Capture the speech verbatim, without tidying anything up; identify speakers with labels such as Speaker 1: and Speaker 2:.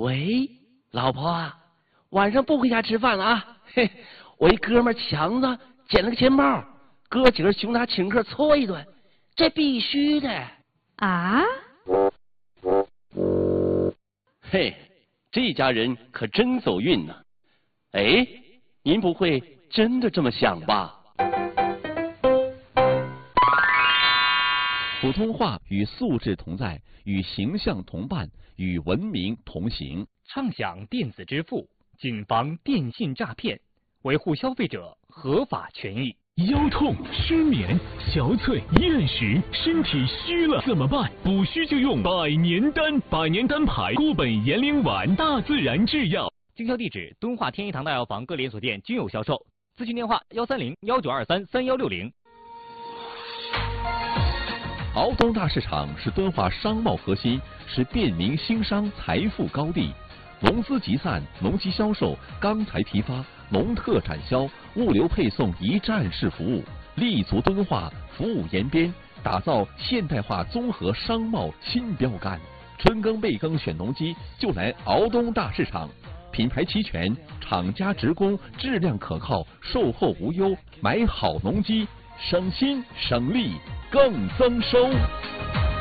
Speaker 1: 喂，老婆啊，晚上不回家吃饭了啊？嘿，我一哥们强子捡了个钱包，哥几个熊他请客搓一顿，这必须的
Speaker 2: 啊！
Speaker 1: 嘿，这家人可真走运呢。哎，您不会真的这么想吧？
Speaker 3: 普通话与素质同在，与形象同伴，与文明同行。
Speaker 4: 畅享电子支付，谨防电信诈骗，维护消费者合法权益。
Speaker 5: 腰痛、失眠、憔悴、厌食，身体虚了怎么办？补虚就用百年丹，百年丹牌固本延龄丸，大自然制药。
Speaker 4: 经销地址：敦化天一堂大药房各连锁店均有销售。咨询电话：幺三零幺九二三三幺六零。
Speaker 3: 敖东大市场是敦化商贸核心，是便民兴商财富高地。农资集散、农机销售、钢材批发、农特展销、物流配送一站式服务，立足敦化，服务延边，打造现代化综合商贸新标杆。春耕备耕选农机就来敖东大市场，品牌齐全，厂家直供，质量可靠，售后无忧，买好农机省心省力更增收。